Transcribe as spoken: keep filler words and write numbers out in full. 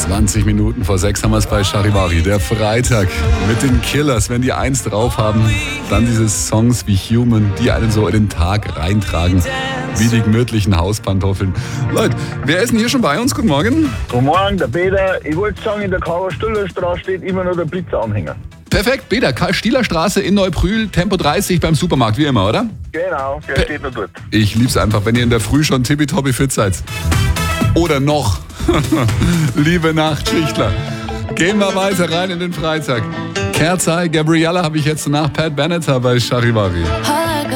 zwanzig Minuten vor sechs haben wir es bei Charivari. Der Freitag mit den Killers. Wenn die eins drauf haben, dann diese Songs wie Human, die einen so in den Tag reintragen, wie die gemütlichen Hauspantoffeln. Leute, wer ist denn hier schon bei uns? Guten Morgen. Guten Morgen, der Peter. Ich wollte sagen, in der Karl-Stiller-Straße steht immer noch der Blitzeranhänger. Perfekt, Peter. Karl-Stiller-Straße in Neubrühl, Tempo dreißig beim Supermarkt, wie immer, oder? Genau, der Pe- steht noch dort. Ich lieb's einfach, wenn ihr in der Früh schon tippitoppi fit seid. Oder noch. Liebe Nachtschichtler. Gehen wir weiter rein in den Freitag. Kerzai, Gabriella habe ich jetzt nach Pat Benatar bei Charivari.